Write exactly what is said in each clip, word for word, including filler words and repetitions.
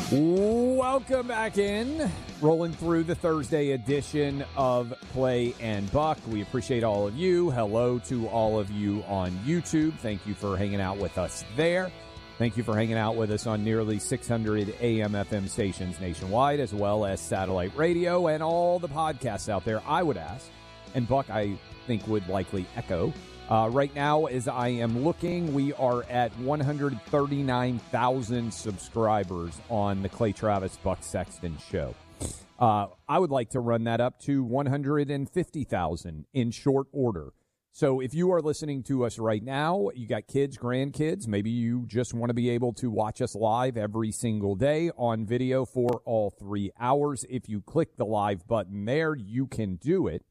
Welcome back in. Rolling through the Thursday edition of Clay and Buck. We appreciate all of you. Hello to all of you on YouTube. Thank you for hanging out with us there. Thank you for hanging out with us on nearly six hundred A M F M stations nationwide, as well as satellite radio and all the podcasts out there, I would ask. And Buck, I think, would likely echo. Uh, right now, as I am looking, we are at one hundred thirty-nine thousand subscribers on the Clay Travis Buck Sexton show. Uh, I would like to run that up to one hundred fifty thousand in short order. So if you are listening to us right now, you got kids, grandkids, maybe you just want to be able to watch us live every single day on video for all three hours. If you click the live button there, you can do it.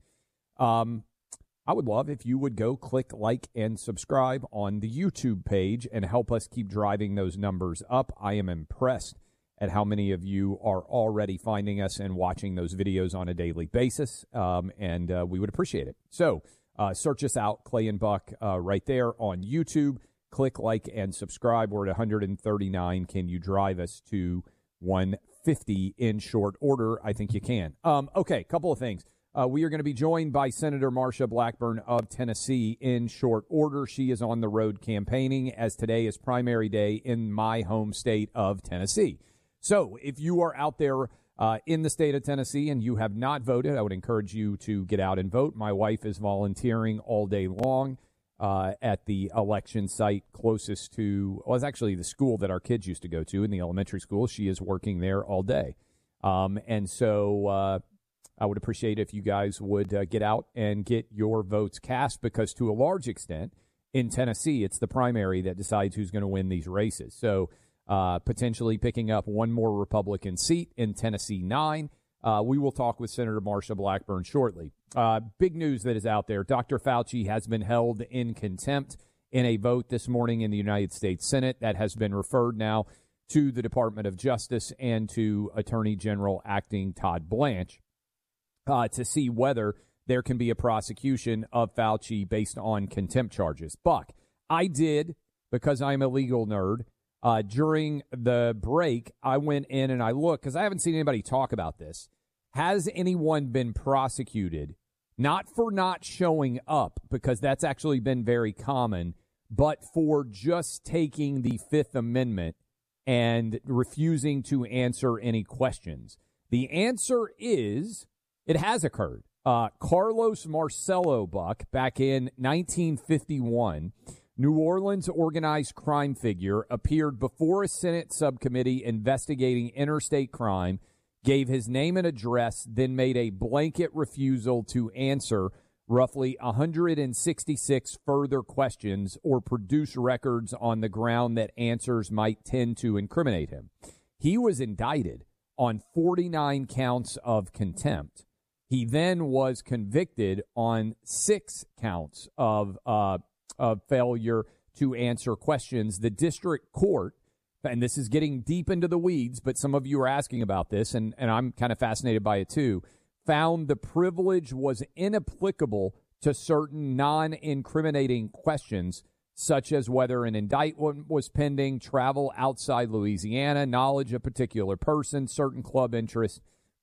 Um, I would love if you would go click like and subscribe on the YouTube page and help us keep driving those numbers up. I am impressed at how many of you are already finding us and watching those videos on a daily basis, um, and uh, we would appreciate it. So uh, search us out, Clay and Buck, uh, right there on YouTube. Click like and subscribe. We're at one hundred thirty-nine. Can you drive us to one hundred fifty in short order? I think you can. Um, okay, couple of things. Uh, we are going to be joined by Senator Marsha Blackburn of Tennessee in short order. She is on the road campaigning, as today is primary day in my home state of Tennessee. So if you are out there uh, in the state of Tennessee and you have not voted, I would encourage you to get out and vote. My wife is volunteering all day long uh, at the election site closest to, well, it's actually the school that our kids used to go to in the elementary school. She is working there all day. Um, and so uh, I would appreciate if you guys would uh, get out and get your votes cast, because to a large extent in Tennessee, it's the primary that decides who's going to win these races. So uh, potentially picking up one more Republican seat in Tennessee nine. Uh, we will talk with Senator Marsha Blackburn shortly. Uh, big news that is out there. Doctor Fauci has been held in contempt in a vote this morning in the United States Senate that has been referred now to the Department of Justice and to Attorney General acting Todd Blanche. Uh, to see whether there can be a prosecution of Fauci based on contempt charges. Buck, I did, because I'm a legal nerd, uh, during the break, I went in and I looked, because I haven't seen anybody talk about this. Has anyone been prosecuted, not for not showing up, because that's actually been very common, but for just taking the Fifth Amendment and refusing to answer any questions? The answer is, it has occurred. Uh, Carlos Marcello, Buck, back in nineteen fifty-one, New Orleans organized crime figure, appeared before a Senate subcommittee investigating interstate crime, gave his name and address, then made a blanket refusal to answer roughly one hundred sixty-six further questions or produce records on the ground that answers might tend to incriminate him. He was indicted on forty-nine counts of contempt. He then was convicted on six counts of uh, of failure to answer questions. The district court, and this is getting deep into the weeds, but some of you are asking about this, and, and I'm kind of fascinated by it too, found the privilege was inapplicable to certain non-incriminating questions, such as whether an indictment was pending, travel outside Louisiana, knowledge of a particular person, certain club interests.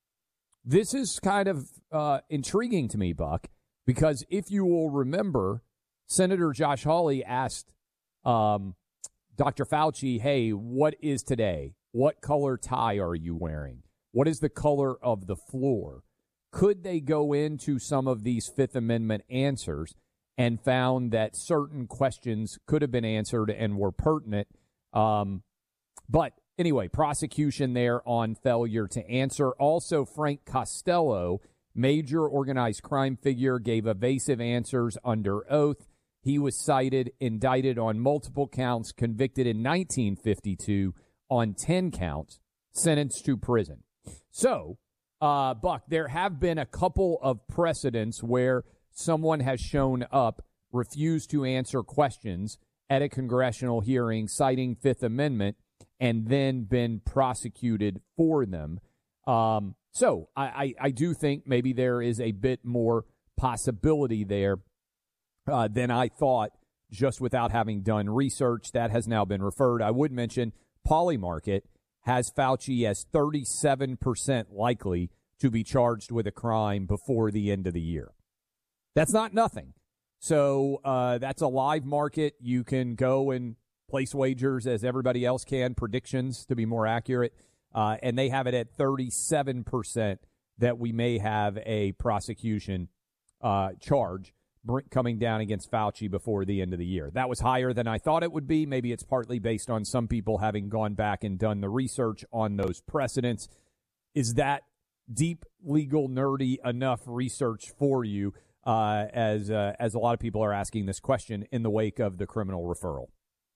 This is kind of uh, intriguing to me, Buck, because if you will remember, Senator Josh Hawley asked um, Doctor Fauci, hey, what is today? What color tie are you wearing? What is the color of the floor? Could they go into some of these Fifth Amendment answers and found that certain questions could have been answered and were pertinent? Um, but Anyway, prosecution there on failure to answer. Also, Frank Costello, major organized crime figure, gave evasive answers under oath. He was cited, indicted on multiple counts, convicted in nineteen fifty-two on ten counts, sentenced to prison. So, uh, Buck, there have been a couple of precedents where someone has shown up, refused to answer questions at a congressional hearing, citing Fifth Amendment, and then been prosecuted for them. Um, so I, I, I do think maybe there is a bit more possibility there uh, than I thought just without having done research. That has now been referred. I would mention Polymarket has Fauci as thirty-seven percent likely to be charged with a crime before the end of the year. That's not nothing. So uh, that's a live market. You can go and place wagers as everybody else can, predictions to be more accurate, uh, and they have it at thirty-seven percent that we may have a prosecution uh, charge coming down against Fauci before the end of the year. That was higher than I thought it would be. Maybe it's partly based on some people having gone back and done the research on those precedents. Is that deep, legal, nerdy enough research for you uh, as uh, as a lot of people are asking this question in the wake of the criminal referral?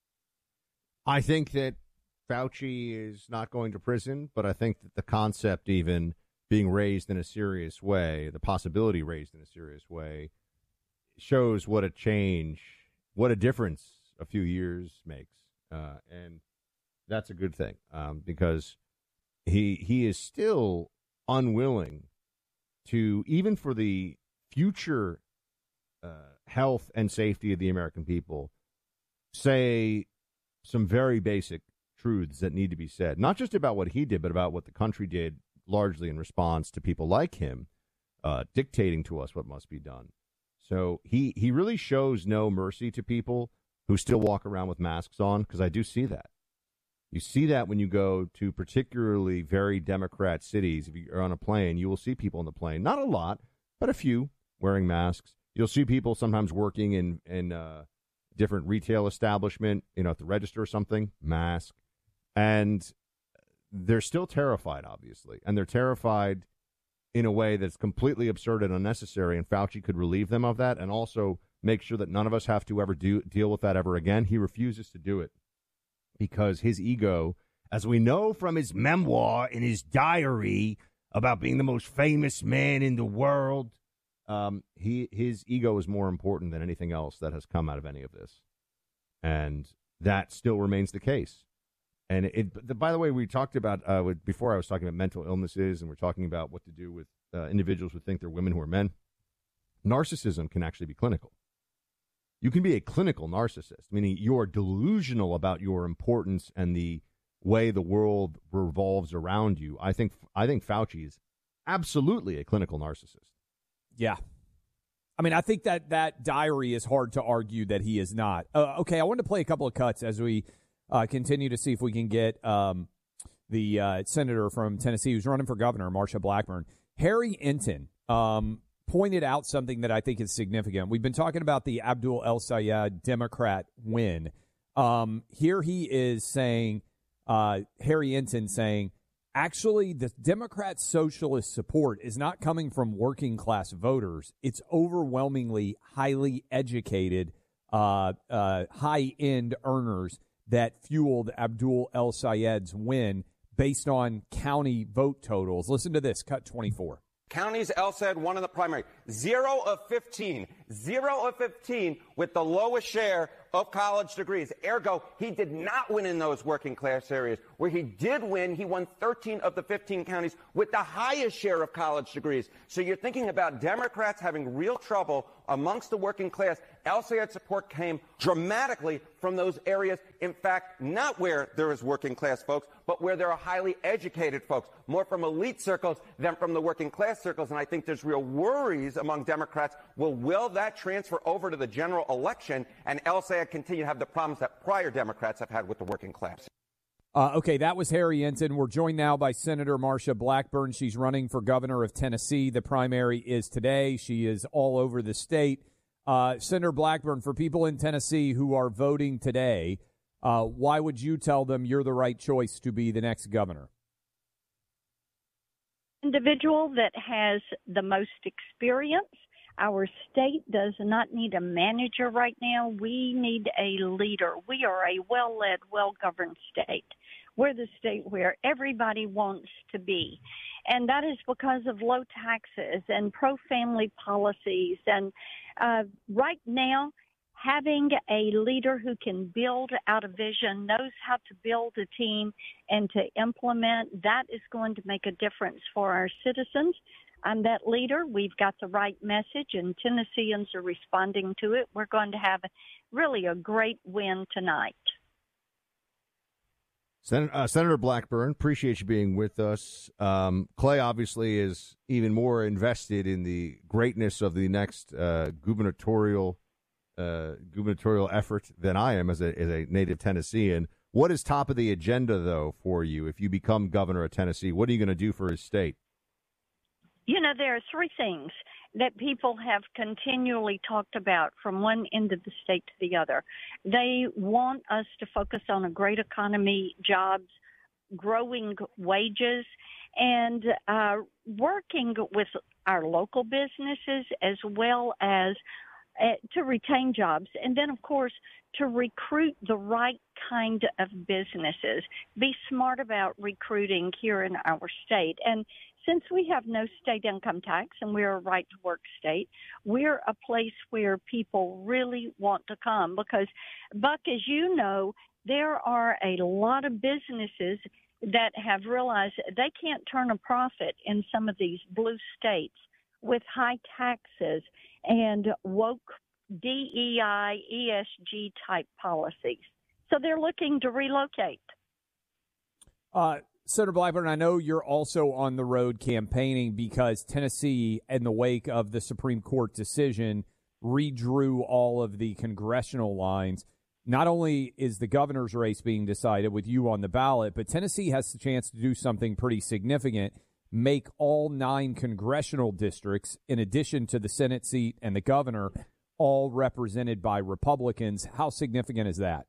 I think that Fauci is not going to prison, but I think that the concept even being raised in a serious way, the possibility raised in a serious way, shows what a change, what a difference a few years makes. Uh, and that's a good thing um, because he he is still unwilling to, even for the future uh, health and safety of the American people, say some very basic truths that need to be said, not just about what he did, but about what the country did, largely in response to people like him uh, dictating to us what must be done. So he, he really shows no mercy to people who still walk around with masks on, because I do see that. You see that when you go to particularly very Democrat cities. If you're on a plane, you will see people on the plane, not a lot, but a few, wearing masks. You'll see people sometimes working in, in uh, different retail establishment, you know, at the register or something, mask. And they're still terrified, obviously. And they're terrified in a way that's completely absurd and unnecessary, and Fauci could relieve them of that and also make sure that none of us have to ever do, deal with that ever again. He refuses to do it because his ego, as we know from his memoir in his diary about being the most famous man in the world, um, he his ego is more important than anything else that has come out of any of this. And that still remains the case. And it, the, by the way, we talked about, uh, with, before I was talking about mental illnesses, and we're talking about what to do with uh, individuals who think they're women who are men. Narcissism can actually be clinical. You can be a clinical narcissist, meaning you're delusional about your importance and the way the world revolves around you. I think I think Fauci is absolutely a clinical narcissist. Yeah. I mean, I think that that diary is hard to argue that he is not. Uh, okay, I wanted to play a couple of cuts as we Uh, continue to see if we can get um, the uh, senator from Tennessee who's running for governor, Marsha Blackburn. Harry Enton um, pointed out something that I think is significant. We've been talking about the Abdul El-Sayed Democrat win. Um, here he is saying, uh, Harry Enton saying, actually, the Democrat socialist support is not coming from working class voters. It's overwhelmingly highly educated, uh, uh, high-end earners that fueled Abdul El-Sayed's win based on county vote totals. Listen to this, cut twenty-four. Counties El-Sayed won in the primary. Zero of fifteen. Zero of fifteen with the lowest share of college degrees. Ergo, he did not win in those working class areas. Where he did win, he won thirteen of the fifteen counties with the highest share of college degrees. So you're thinking about Democrats having real trouble amongst the working class. El-Sayed support came dramatically from those areas. In fact, not where there is working class folks, but where there are highly educated folks, more from elite circles than from the working class circles. And I think there's real worries among Democrats. Well, will that transfer over to the general election and El-Sayed continue to have the problems that prior Democrats have had with the working class? Uh, okay, that was Harry Enton. We're joined now by Senator Marsha Blackburn. She's running for governor of Tennessee. The primary is today. She is all over the state. Uh, Senator Blackburn, for people in Tennessee who are voting today, uh, why would you tell them you're the right choice to be the next governor? Individual that has the most experience. Our state does not need a manager right now. We need a leader. We are a well-led, well-governed state. We're the state where everybody wants to be. And that is because of low taxes and pro-family policies. And uh, right now, having a leader who can build out a vision, knows how to build a team and to implement, that is going to make a difference for our citizens. I'm that leader. We've got the right message, and Tennesseans are responding to it. We're going to have really a great win tonight. Sen- uh, Senator Blackburn, appreciate you being with us. Um, Clay obviously is even more invested in the greatness of the next uh, gubernatorial uh, gubernatorial effort than I am as a, as a native Tennessean. What is top of the agenda, though, for you if you become governor of Tennessee? What are you going to do for his state? You know, there are three things that people have continually talked about from one end of the state to the other. They want us to focus on a great economy, jobs, growing wages, and uh, working with our local businesses as well as uh, to retain jobs. And then, of course, to recruit the right kind of businesses. Be smart about recruiting here in our state. And since we have no state income tax and we're a right-to-work state, we're a place where people really want to come because, Buck, as you know, there are a lot of businesses that have realized they can't turn a profit in some of these blue states with high taxes and woke D E I, E S G type policies. So they're looking to relocate. Uh, Senator Blackburn, I know you're also on the road campaigning because Tennessee, in the wake of the Supreme Court decision, redrew all of the congressional lines. Not only is the governor's race being decided with you on the ballot, but Tennessee has the chance to do something pretty significant, make all nine congressional districts, in addition to the Senate seat and the governor, all represented by Republicans. How significant is that?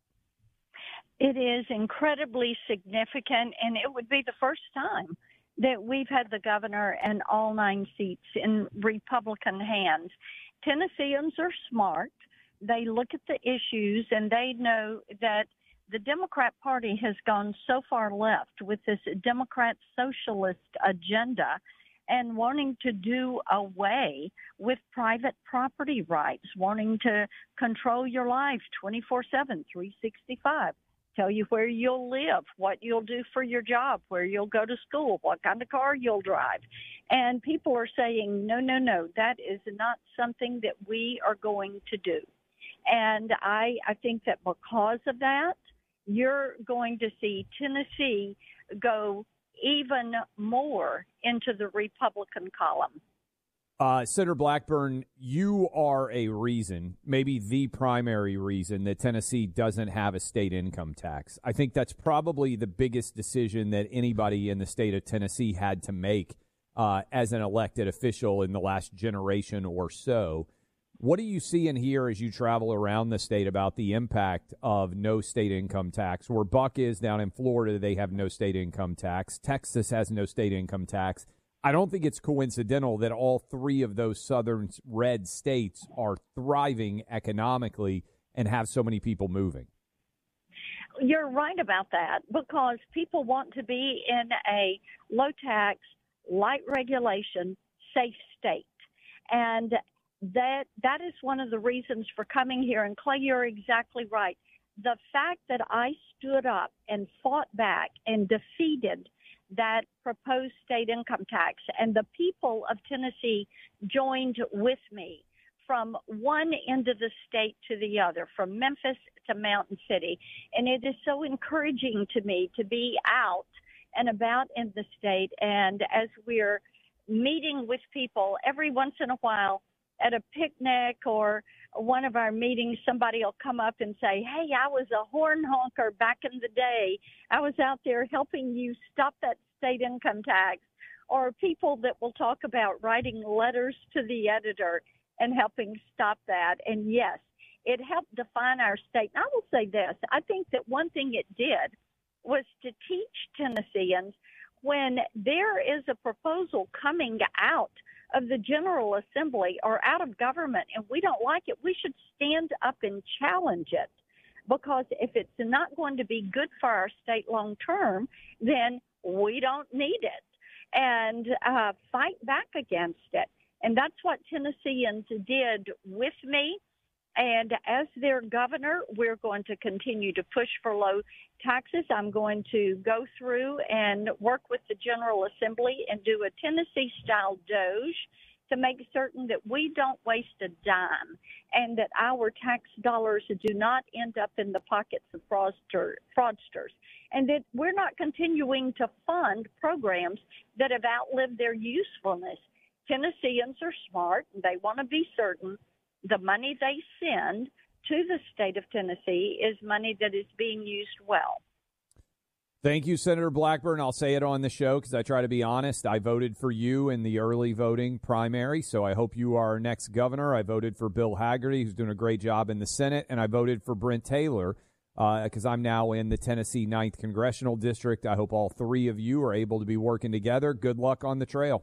It is incredibly significant, and it would be the first time that we've had the governor and all nine seats in Republican hands. Tennesseans are smart. They look at the issues, and they know that the Democrat Party has gone so far left with this Democrat socialist agenda and wanting to do away with private property rights, wanting to control your life twenty-four seven, three sixty-five. Tell you where you'll live, what you'll do for your job, where you'll go to school, what kind of car you'll drive. And people are saying, no, no, no, that is not something that we are going to do. And I, I think that because of that, you're going to see Tennessee go even more into the Republican column. Uh, Senator Blackburn, you are a reason, maybe the primary reason, that Tennessee doesn't have a state income tax. I think that's probably the biggest decision that anybody in the state of Tennessee had to make uh, as an elected official in the last generation or so. What do you see and hear as you travel around the state about the impact of no state income tax? Where Buck is down in Florida, they have no state income tax. Texas has no state income tax. I don't think it's coincidental that all three of those southern red states are thriving economically and have so many people moving. You're right about that because people want to be in a low-tax, light regulation, safe state. And that that is one of the reasons for coming here. And, Clay, you're exactly right. The fact that I stood up and fought back and defeated that proposed state income tax, and the people of Tennessee joined with me from one end of the state to the other, from Memphis to Mountain City. And it is so encouraging to me to be out and about in the state. And as we're meeting with people every once in a while at a picnic or one of our meetings, somebody will come up and say, hey, I was a horn honker back in the day. I was out there helping you stop that state income tax. Or people that will talk about writing letters to the editor and helping stop that. And yes, it helped define our state. And I will say this, I think that one thing it did was to teach Tennesseans when there is a proposal coming out of the General Assembly or out of government and we don't like it, we should stand up and challenge it. Because if it's not going to be good for our state long term, then we don't need it. And uh, fight back against it. And that's what Tennesseans did with me. And as their governor, we're going to continue to push for low taxes. I'm going to go through and work with the General Assembly and do a Tennessee-style D O J to make certain that we don't waste a dime and that our tax dollars do not end up in the pockets of fraudster, fraudsters, and that we're not continuing to fund programs that have outlived their usefulness. Tennesseans are smart, and they want to be certain the money they send to the state of Tennessee is money that is being used well. Thank you, Senator Blackburn. I'll say it on the show because I try to be honest. I voted for you in the early voting primary, so I hope you are our next governor. I voted for Bill Hagerty, who's doing a great job in the Senate, and I voted for Brent Taylor because uh, I'm now in the Tennessee ninth Congressional District. I hope all three of you are able to be working together. Good luck on the trail.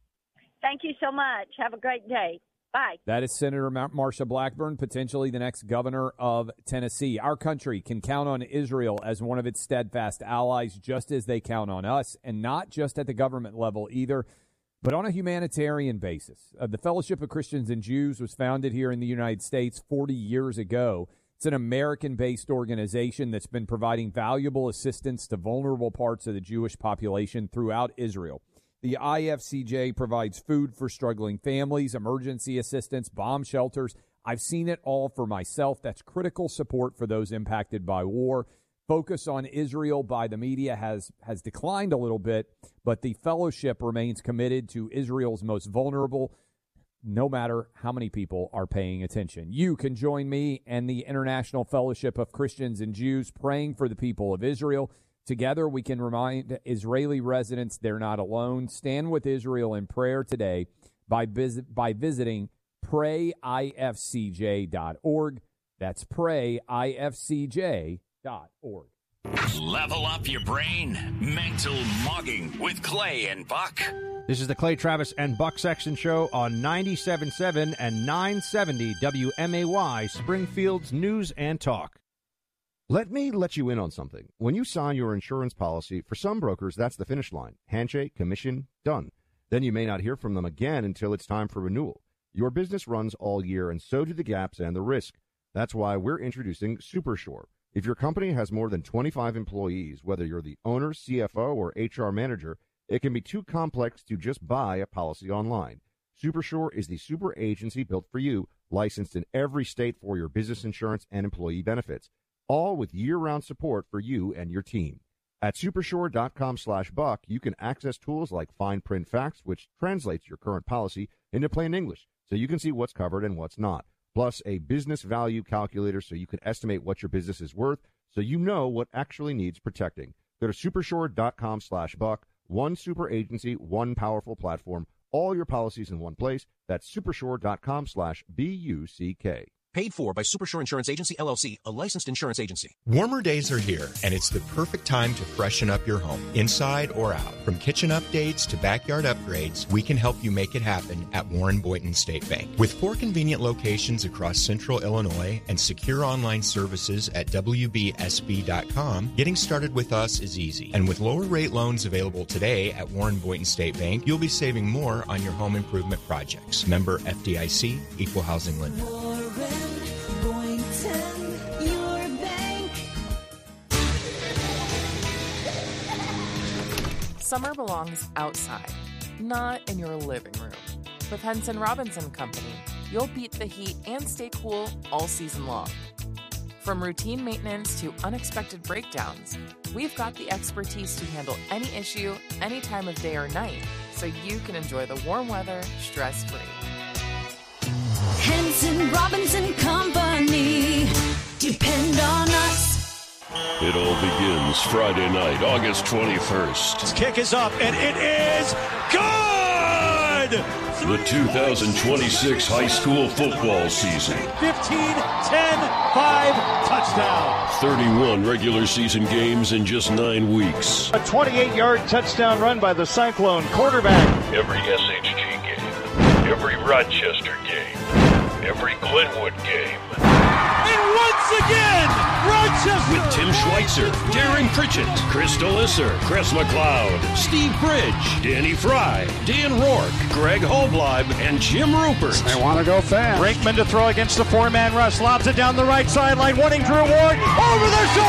Thank you so much. Have a great day. Bye. That is Senator Marsha Blackburn, potentially the next governor of Tennessee. Our country can count on Israel as one of its steadfast allies, just as they count on us, and not just at the government level either, but on a humanitarian basis. Uh, the Fellowship of Christians and Jews was founded here in the United States forty years ago. It's an American-based organization that's been providing valuable assistance to vulnerable parts of the Jewish population throughout Israel. The I F C J provides food for struggling families, emergency assistance, bomb shelters. I've seen it all for myself. That's critical support for those impacted by war. Focus on Israel by the media has, has declined a little bit, but the fellowship remains committed to Israel's most vulnerable, no matter how many people are paying attention. You can join me and the International Fellowship of Christians and Jews praying for the people of Israel. Together, we can remind Israeli residents they're not alone. Stand with Israel in prayer today by, visit, by visiting pray I F C J dot org. That's pray I F C J dot org. Level up your brain. Mental Mugging with Clay and Buck. This is the Clay Travis and Buck Sexton Show on ninety-seven point seven and nine seventy W M A Y, Springfield's News and Talk. Let me let you in on something. When you sign your insurance policy, for some brokers, that's the finish line. Handshake, commission, done. Then you may not hear from them again until it's time for renewal. Your business runs all year, and so do the gaps and the risk. That's why we're introducing SuperSure. If your company has more than twenty-five employees, whether you're the owner, C F O, or H R manager, it can be too complex to just buy a policy online. SuperSure is the super agency built for you, licensed in every state for your business insurance and employee benefits, all with year-round support for you and your team. At supersure.com slash buck, you can access tools like fine print facts, which translates your current policy into plain English, so you can see what's covered and what's not. Plus a business value calculator so you can estimate what your business is worth, so you know what actually needs protecting. Go to supersure.com slash buck. One super agency, one powerful platform, all your policies in one place. That's supersure.com slash B U C K. Paid for by Supersure Insurance Agency, L L C, a licensed insurance agency. Warmer days are here, and it's the perfect time to freshen up your home, inside or out. From kitchen updates to backyard upgrades, we can help you make it happen at Warren Boynton State Bank. With four convenient locations across central Illinois and secure online services at W B S B dot com, getting started with us is easy. And with lower rate loans available today at Warren Boynton State Bank, you'll be saving more on your home improvement projects. Member F D I C, Equal Housing Lender. Summer belongs outside, not in your living room. With Henson Robinson Company, you'll beat the heat and stay cool all season long. From routine maintenance to unexpected breakdowns, we've got the expertise to handle any issue, any time of day or night, so you can enjoy the warm weather stress-free. Henson Robinson Company. Depend on us. It all begins Friday night, August twenty-first. His kick is up, and it is good! The two thousand twenty-six high school football season. fifteen, ten, five, touchdown. thirty-one regular season games in just nine weeks. A twenty-eight-yard touchdown run by the Cyclone quarterback. Every S H G game, every Rochester game, every Glenwood game. And once again, Rochester! With Tim Schweitzer, Darren Pritchett, Chris DeLisser, Chris McLeod, Steve Bridge, Danny Fry, Dan Rourke, Greg Hobleib, and Jim Rupert. They want to go fast. Brinkman to throw against the four-man rush. Lobs it down the right sideline. Wanting Drew Ward. Over the shoulder.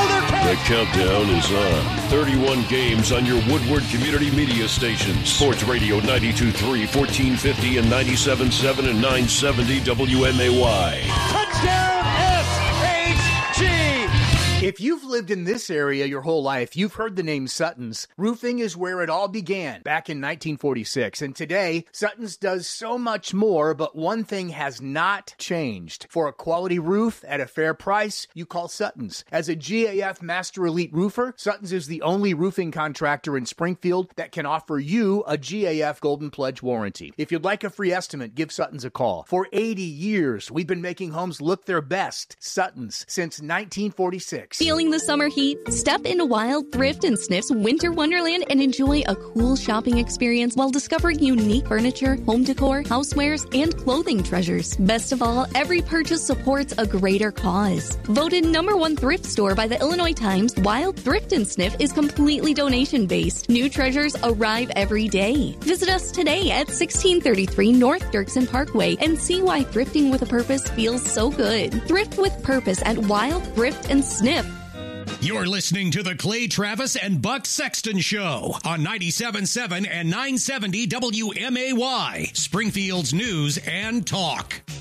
The countdown is on. thirty-one games on your Woodward Community Media stations. Sports Radio ninety-two point three, fourteen fifty, and ninety-seven point seven and nine seventy W M A Y. Touchdown S H G! If you've lived in this area your whole life, you've heard the name Sutton's. Roofing is where it all began back in nineteen forty-six. And today, Sutton's does so much more, but one thing has not changed. For a quality roof at a fair price, you call Sutton's. As a G A F Master Elite roofer, Sutton's is the only roofing contractor in Springfield that can offer you a G A F Golden Pledge warranty. If you'd like a free estimate, give Sutton's a call. For eighty years, we've been making homes look their best. Sutton's, since nineteen forty-six. Feeling the summer heat? Step into Wild Thrift and Sniff's Winter Wonderland and enjoy a cool shopping experience while discovering unique furniture, home decor, housewares, and clothing treasures. Best of all, every purchase supports a greater cause. Voted number one thrift store by the Illinois Times, Wild Thrift and Sniff is completely donation-based. New treasures arrive every day. Visit us today at sixteen thirty-three North Dirksen Parkway and see why thrifting with a purpose feels so good. Thrift with purpose at Wild Thrift and Sniff. You're listening to the Clay Travis and Buck Sexton Show on ninety-seven point seven and nine seventy W M A Y, Springfield's News and Talk.